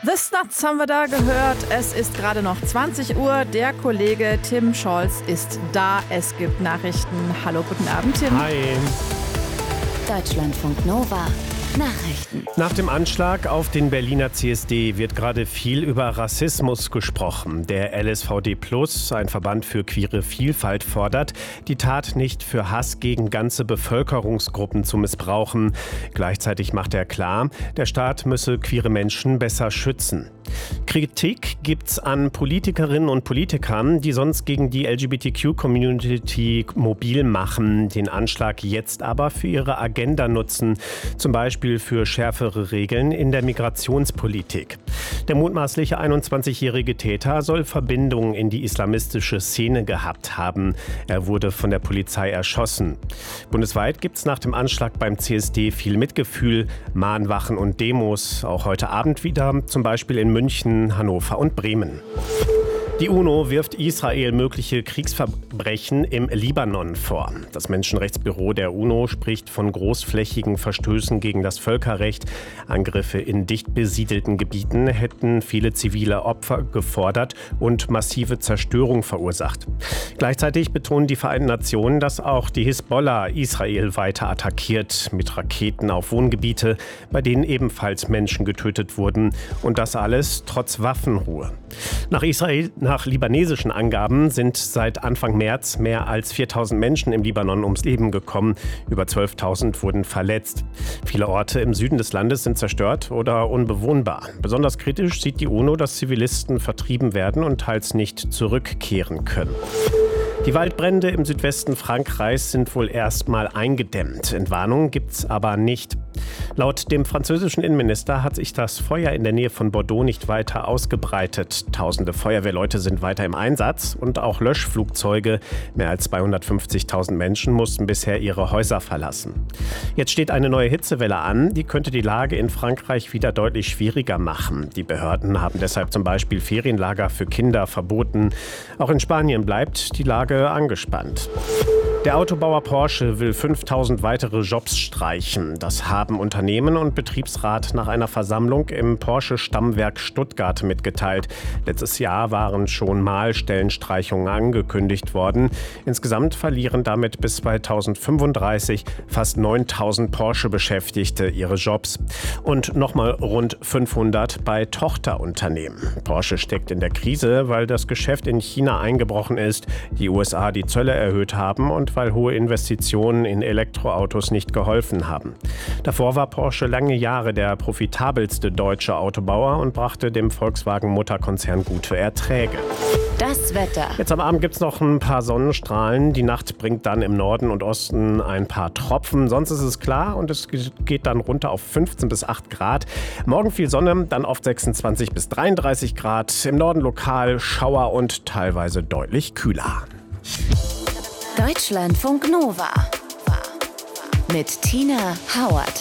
The Snuts haben wir da gehört. Es ist gerade noch 20 Uhr. Der Kollege Tim Scholz ist da. Es gibt Nachrichten. Hallo, guten Abend, Tim. Hi. Deutschlandfunk Nova. Nachrichten. Nach dem Anschlag auf den Berliner CSD wird gerade viel über Rassismus gesprochen. Der LSVD Plus, ein Verband für queere Vielfalt, fordert, die Tat nicht für Hass gegen ganze Bevölkerungsgruppen zu missbrauchen. Gleichzeitig macht er klar, der Staat müsse queere Menschen besser schützen. Kritik gibt's an Politikerinnen und Politikern, die sonst gegen die LGBTQ-Community mobil machen, den Anschlag jetzt aber für ihre Agenda nutzen, zum Beispiel für schärfere Regeln in der Migrationspolitik. Der mutmaßliche 21-jährige Täter soll Verbindungen in die islamistische Szene gehabt haben. Er wurde von der Polizei erschossen. Bundesweit gibt's nach dem Anschlag beim CSD viel Mitgefühl, Mahnwachen und Demos, auch heute Abend wieder, zum Beispiel in München, Hannover und Bremen. Die UNO wirft Israel mögliche Kriegsverbrechen im Libanon vor. Das Menschenrechtsbüro der UNO spricht von großflächigen Verstößen gegen das Völkerrecht. Angriffe in dicht besiedelten Gebieten hätten viele zivile Opfer gefordert und massive Zerstörung verursacht. Gleichzeitig betonen die Vereinten Nationen, dass auch die Hisbollah Israel weiter attackiert mit Raketen auf Wohngebiete, bei denen ebenfalls Menschen getötet wurden. Und das alles trotz Waffenruhe. Nach libanesischen Angaben sind seit Anfang März mehr als 4.000 Menschen im Libanon ums Leben gekommen. Über 12.000 wurden verletzt. Viele Orte im Süden des Landes sind zerstört oder unbewohnbar. Besonders kritisch sieht die UNO, dass Zivilisten vertrieben werden und teils nicht zurückkehren können. Die Waldbrände im Südwesten Frankreichs sind wohl erstmal eingedämmt. Entwarnung gibt's aber nicht. Laut dem französischen Innenminister hat sich das Feuer in der Nähe von Bordeaux nicht weiter ausgebreitet. Tausende Feuerwehrleute sind weiter im Einsatz und auch Löschflugzeuge. Mehr als 250.000 Menschen mussten bisher ihre Häuser verlassen. Jetzt steht eine neue Hitzewelle an. Die könnte die Lage in Frankreich wieder deutlich schwieriger machen. Die Behörden haben deshalb zum Beispiel Ferienlager für Kinder verboten. Auch in Spanien bleibt die Lage angespannt. Der Autobauer Porsche will 5.000 weitere Jobs streichen. Das haben Unternehmen und Betriebsrat nach einer Versammlung im Porsche-Stammwerk Stuttgart mitgeteilt. Letztes Jahr waren schon mal Stellenstreichungen angekündigt worden. Insgesamt verlieren damit bis 2035 fast 9.000 Porsche-Beschäftigte ihre Jobs. Und nochmal rund 500 bei Tochterunternehmen. Porsche steckt in der Krise, weil das Geschäft in China eingebrochen ist, die USA die Zölle erhöht haben und weil hohe Investitionen in Elektroautos nicht geholfen haben. Davor war Porsche lange Jahre der profitabelste deutsche Autobauer und brachte dem Volkswagen-Mutterkonzern gute Erträge. Das Wetter. Jetzt am Abend gibt es noch ein paar Sonnenstrahlen. Die Nacht bringt dann im Norden und Osten ein paar Tropfen. Sonst ist es klar und es geht dann runter auf 15 bis 8 Grad. Morgen viel Sonne, dann oft 26 bis 33 Grad. Im Norden lokal Schauer und teilweise deutlich kühler. Deutschlandfunk Nova. Mit Tina Howard.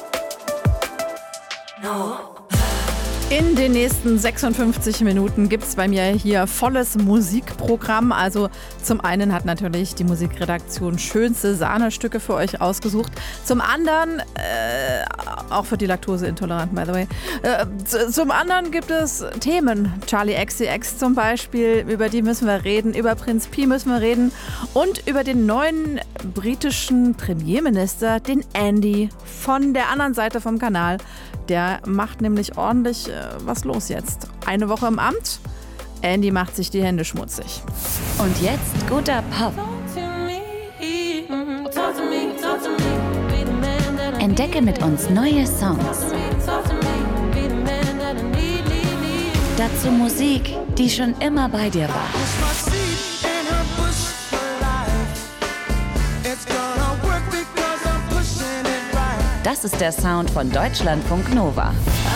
In den nächsten 56 Minuten gibt es bei mir hier volles Musikprogramm. Also zum einen hat natürlich die Musikredaktion schönste Sahnestücke für euch ausgesucht. Zum anderen, auch für die Laktoseintoleranten, by the way, zum anderen gibt es Themen. Charli XCX zum Beispiel, über die müssen wir reden. Über Prinz Pi müssen wir reden. Und über den neuen britischen Premierminister, den Andy, von der anderen Seite vom Kanal. Der macht nämlich ordentlich was los jetzt. Eine Woche im Amt, Andy macht sich die Hände schmutzig. Und jetzt guter Pop. Entdecke mit uns neue Songs. Dazu Musik, die schon immer bei dir war. Das ist der Sound von Deutschlandfunk Nova.